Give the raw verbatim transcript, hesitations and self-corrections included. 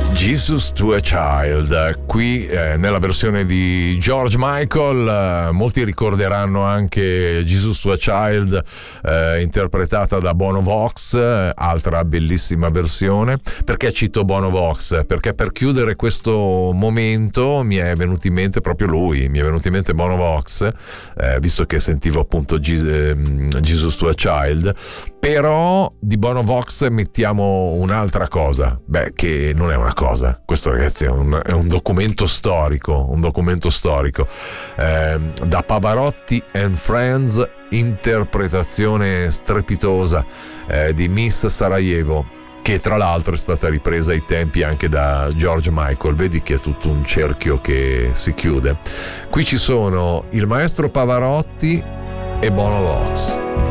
Jesus to a Child, qui eh, nella versione di George Michael. Eh, molti ricorderanno anche Jesus to a Child eh, interpretata da Bono Vox, eh, altra bellissima versione. Perché cito Bono Vox? Perché per chiudere questo momento mi è venuto in mente proprio lui, mi è venuto in mente Bono Vox, eh, visto che sentivo appunto G- eh, Jesus to a Child. Però di Bono Vox mettiamo un'altra cosa, beh, che non è una cosa, questo ragazzi è un, è un documento storico, un documento storico, eh, da Pavarotti and Friends, interpretazione strepitosa eh, di Miss Sarajevo, che tra l'altro è stata ripresa ai tempi anche da George Michael. Vedi che è tutto un cerchio che si chiude. Qui ci sono il maestro Pavarotti e Bono Vox.